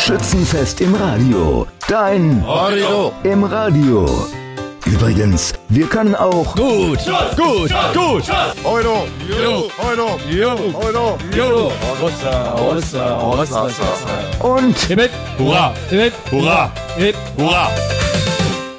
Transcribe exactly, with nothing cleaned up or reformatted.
Schützenfest im Radio. Dein Radio im Radio. Übrigens, wir können auch gut, gut, gut. Euro, Jo, Euro, jo, Euro. jo. Rossa, Rossa, Rossa, und Hip, hurra, hip, hurra, hip, hurra.